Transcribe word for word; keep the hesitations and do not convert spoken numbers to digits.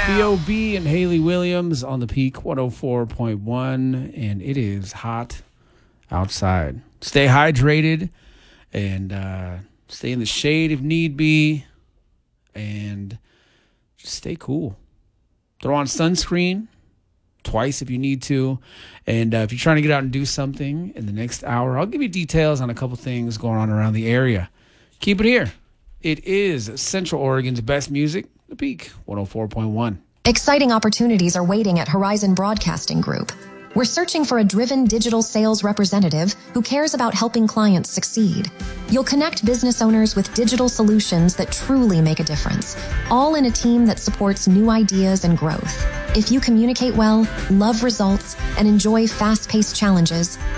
B O B and Haley Williams on the Peak one oh four point one, and it is hot outside. Stay hydrated and uh, stay in the shade if need be, and just stay cool. Throw on sunscreen twice if you need to, and uh, if you're trying to get out and do something in the next hour, I'll give you details on a couple things going on around the area. Keep it here. It is Central Oregon's best music, The Peak one oh four point one. Exciting opportunities are waiting at Horizon Broadcasting Group. We're searching for a driven digital sales representative who cares about helping clients succeed. You'll connect business owners with digital solutions that truly make a difference, all in a team that supports new ideas and growth. If you communicate well, love results, and enjoy fast-paced challenges,